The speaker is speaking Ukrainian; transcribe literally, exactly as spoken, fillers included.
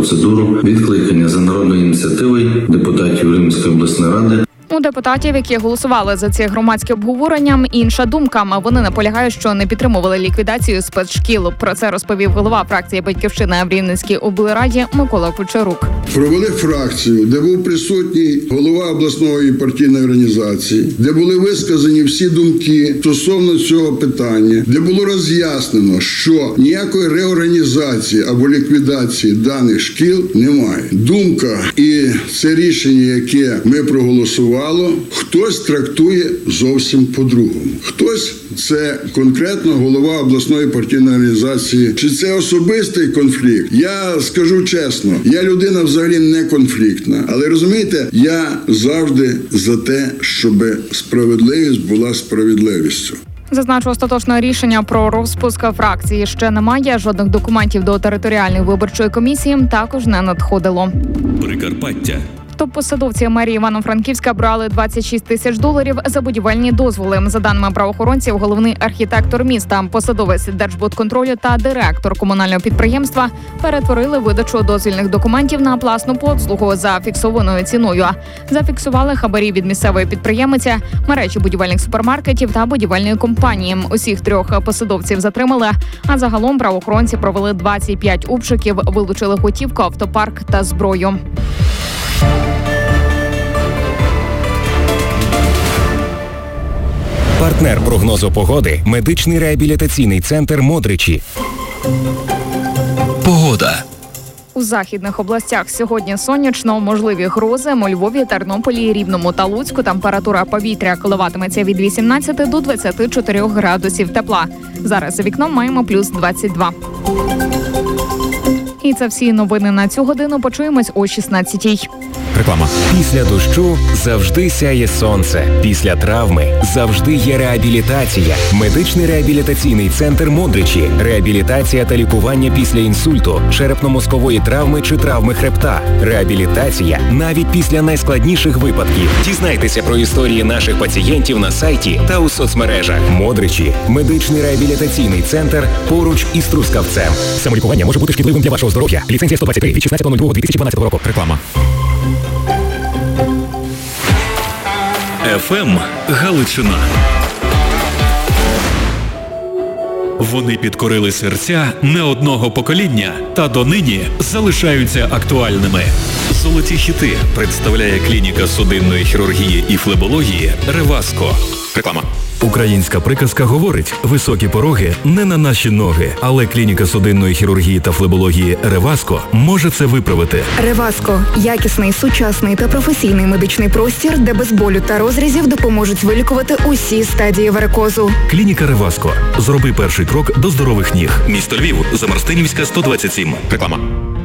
процедуру відкликання за народною ініціативою депутатів Рівненської обласної ради. У депутатів, які голосували за ці громадські обговорення, інша думка. Вони наполягають, що не підтримували ліквідацію спецшкіл. Про це розповів голова фракції «Батьківщина» в Рівненській облраді Микола Кучерук. Провели фракцію, де був присутній голова обласної партійної організації, де були висказані всі думки стосовно цього питання, де було роз'яснено, що ніякої реорганізації або ліквідації даних шкіл немає. Думка і це рішення, яке ми проголосували, хтось трактує зовсім по-другому. Хтось, це конкретно голова обласної партійної організації. Чи це особистий конфлікт? Я скажу чесно, я людина взагалі не конфліктна. Але розумієте, я завжди за те, щоб справедливість була справедливістю. Зазначу, остаточного рішення про розпуск фракції ще немає. Жодних документів до територіальної виборчої комісії також не надходило. Прикарпаття. Топ-посадовці мерії Івано-Франківська брали двадцять шість тисяч доларів за будівельні дозволи. За даними правоохоронців, головний архітектор міста, посадовець Держбудконтролю та директор комунального підприємства перетворили видачу дозвільних документів на платну послугу за фіксованою ціною. Зафіксували хабарі від місцевої підприємиці, мережі будівельних супермаркетів та будівельної компанії. Усіх трьох посадовців затримали, а загалом правоохоронці провели двадцять п'ять обшуків, вилучили готівку, автопарк та зброю. Партнер прогнозу погоди – медичний реабілітаційний центр «Модричі». Погода. У західних областях сьогодні сонячно, можливі грози. У Львові, Тернополі, Рівному та Луцьку температура повітря коливатиметься від вісімнадцяти до двадцяти чотирьох градусів тепла. Зараз за вікном маємо плюс двадцять два. І це всі новини на цю годину. Почуємось о шістнадцятій. Реклама. Після дощу завжди сяє сонце. Після травми завжди є реабілітація. Медичний реабілітаційний центр «Модричі». Реабілітація та лікування після інсульту, черепно-мозкової травми чи травми хребта. Реабілітація навіть після найскладніших випадків. Дізнайтеся про історії наших пацієнтів на сайті та у соцмережах. «Модричі» – медичний реабілітаційний центр поруч із Трускавцем. Самолікування може бути шкідливим для вашого здоров'я. Ліцензія сто двадцять три від шістнадцятого лютого дві тисячі дванадцятого року. Реклама. еф ем Галичина. Вони підкорили серця не одного покоління та донині залишаються актуальними. Золоті хіти представляє клініка судинної хірургії і флебології «Реваско». Реклама. Українська приказка говорить: високі пороги не на наші ноги, але клініка судинної хірургії та флебології «Реваско» може це виправити. «Реваско» – якісний, сучасний та професійний медичний простір, де без болю та розрізів допоможуть вилікувати усі стадії варикозу. Клініка «Реваско». Зроби перший крок до здорових ніг. Місто Львів, Замарстинівська, сто двадцять сім. Реклама.